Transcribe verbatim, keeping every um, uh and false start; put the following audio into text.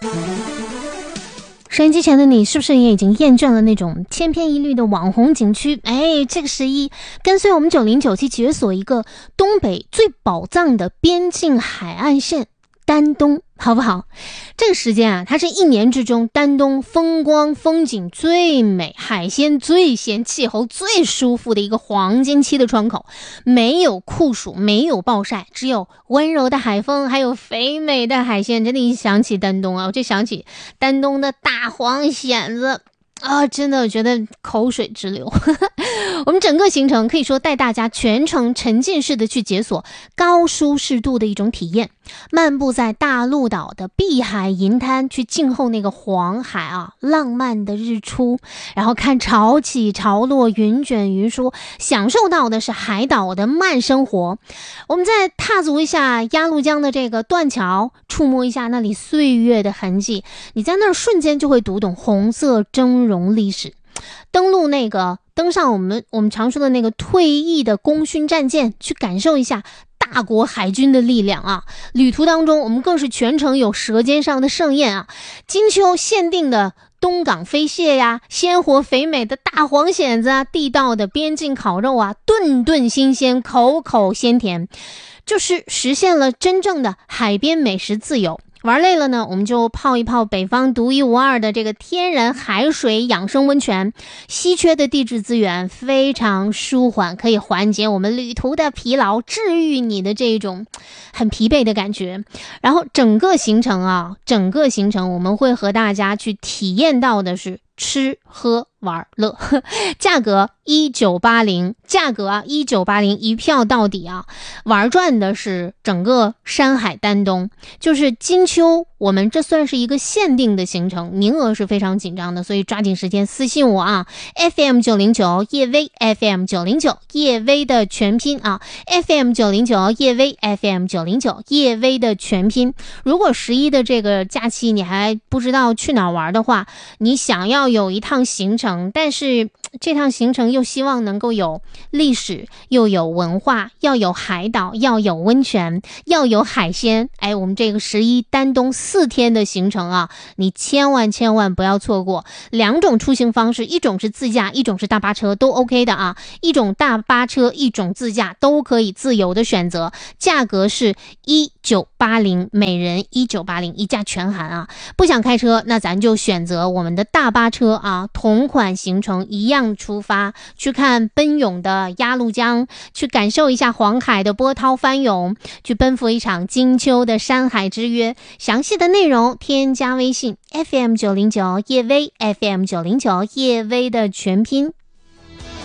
收音机前的你是不是也已经厌倦了那种千篇一律的网红景区？哎，这个十一跟随我们九零九七解锁一个东北最宝藏的边境海岸线丹东，好不好？这个时间啊，它是一年之中丹东风光风景最美、海鲜最鲜、气候最舒服的一个黄金期的窗口。没有酷暑，没有暴晒，只有温柔的海风，还有肥美的海鲜。真的一想起丹东啊，我就想起丹东的大黄蚬子啊，真的觉得口水直流。我们整个行程可以说带大家全程沉浸式的去解锁高舒适度的一种体验，漫步在大陆岛的碧海银滩，去静候那个黄海啊浪漫的日出，然后看潮起潮落，云卷云舒，享受到的是海岛的慢生活。我们再踏足一下鸭绿江的这个断桥，触摸一下那里岁月的痕迹，你在那儿瞬间就会读懂红色峥嵘历史。登陆那个登上我们我们常说的那个退役的功勋战舰，去感受一下大国海军的力量啊！旅途当中，我们更是全程有舌尖上的盛宴啊！金秋限定的东港飞蟹呀，鲜活肥美的大黄蚬子啊，地道的边境烤肉啊，顿顿新鲜，口口鲜甜，就是实现了真正的海边美食自由。玩累了呢，我们就泡一泡北方独一无二的这个天然海水养生温泉，稀缺的地质资源非常舒缓，可以缓解我们旅途的疲劳，治愈你的这种很疲惫的感觉。然后整个行程啊，整个行程我们会和大家去体验到的是吃喝玩乐，价格一九八零，价格啊一九八零，一票到底啊！玩转的是整个山海丹东，就是金秋，我们这算是一个限定的行程，名额是非常紧张的，所以抓紧时间私信我啊 ！F M 九零九叶薇 ，F M 九零九叶薇的全拼啊 ！F M 九零九叶薇 ，F M 九零九叶薇的全拼。如果十一的这个假期你还不知道去哪玩的话，你想要有一趟行程，但是这趟行程又希望能够有历史，又有文化，要有海岛，要有温泉，要有海鲜。哎，我们这个十一丹东四天的行程啊，你千万千万不要错过。两种出行方式，一种是自驾，一种是大巴车，都 OK 的啊。一种大巴车，一种自驾，都可以自由的选择。价格是一九八零，每人一九八零，一价全含啊。不想开车，那咱就选择我们的大巴车啊，同款行程一样出发，去看奔涌的鸭绿江，去感受一下黄海的波涛翻涌，去奔赴一场金秋的山海之约。详细的内容添加微信 F M 九零九叶薇 F M 九零九叶薇的全拼。